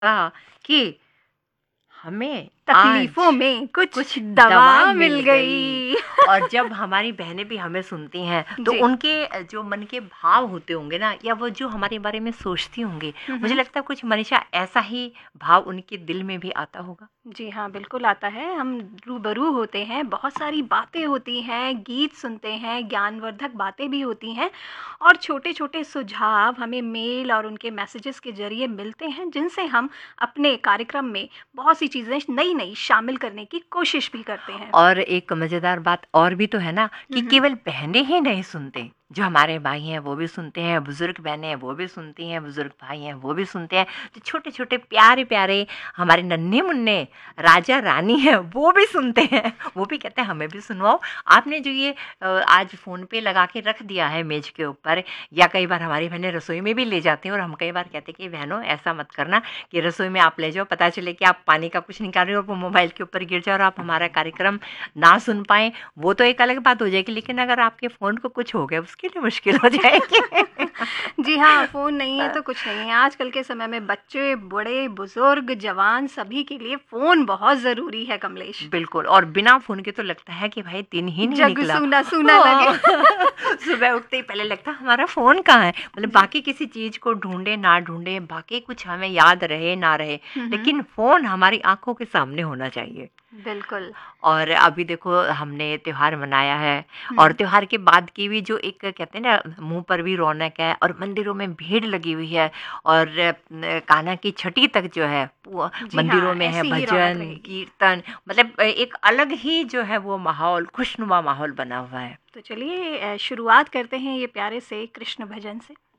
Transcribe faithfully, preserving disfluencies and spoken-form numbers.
कहा कि हमें तकलीफों आज में कुछ कुछ दवा दवा मिल मिल गई। गई। और जब हमारी बहनें भी हमें सुनती हैं तो जी। उनके जो मन के भाव होते होंगे ना, या वो जो हमारे बारे में सोचती होंगी, हुँ, मुझे हुँ। लगता है कुछ मनीषा ऐसा ही भाव उनके दिल में भी आता होगा। जी हाँ, बिल्कुल आता है। हम रूबरू होते हैं, बहुत सारी बातें होती हैं, गीत सुनते हैं, ज्ञानवर्धक बातें भी होती हैं और छोटे-छोटे सुझाव हमें मेल और उनके मैसेजेस के ज़रिए मिलते हैं, जिनसे हम अपने कार्यक्रम में बहुत सी चीज़ें नई-नई शामिल करने की कोशिश भी करते हैं। और एक मज़ेदार बात और भी तो है ना हुँ, कि हुँ। केवल बहनें ही नहीं सुनते, जो हमारे भाई हैं वो भी सुनते हैं, बुज़ुर्ग बहनें हैं वो भी सुनती हैं, बुज़ुर्ग भाई हैं वो भी सुनते हैं। जो छोटे-छोटे प्यारे-प्यारे हमारे नन्हे-मुन्ने राजा-रानी हैं वो भी सुनते हैं। वो भी कहते हैं हमें भी सुनवाओ। आपने जो ये अ, आज फ़ोन पे लगा के रख दिया है मेज़ के ऊपर, या कई बार हमारी बहनें रसोई में भी ले जाती हैं और हम कई बार कहते हैं कि बहनों ऐसा मत करना कि रसोई में आप ले जाओ, पता चले कि आप पानी का कुछ निकाल रहे हो और वो मोबाइल के ऊपर गिर जाए और आप हमारा कार्यक्रम ना सुन पाएँ, वो तो एक अलग बात हो जाएगी, लेकिन अगर आपके फ़ोन को कुछ हो गया उसके लिए मुश्किल हो जाएगी। जी हाँ, फ़ोन नहीं है तो कुछ नहीं है। आजकल के समय में बच्चे, बड़े, बुज़ुर्ग, जवान सभी के लिए फ़ोन बहुत ज़रूरी है कमलेश। बिल्कुल, और बिना फ़ोन के तो लगता है कि भाई दिन ही नहीं जग निकला। सूना-सूना लगे। हाँ। सुबह उठते ही पहले लगता है हमारा फ़ोन कहाँ है? मतलब जी। बाकी किसी चीज़ को ढूँढे ना ढूँढे, बाकी कुछ हमें याद रहे ना रहे, हुँ, हुँ। लेकिन फ़ोन हमारी आँखों के सामने होना चाहिए। बिल्कुल। और अभी देखो हमने त्योहार मनाया है, और हुँ। त्योहार के बाद की भी जो एक कहते हैं ना मुँह पर भी रौनक है और मंदिरों में भीड़ लगी हुई है, और न कान्हा की छठी तक जो है वो जी मंदिरों हाँ, में है ऐसी ही रौनक भजन, रहेगी। कीर्तन, मतलब अ, एक अलग ही जो है वो माहौल, खुशनुमा माहौल बना हुआ है। तो चलिए अ, शुरुआत करते हैं ये प्यारे से कृष्ण भजन से।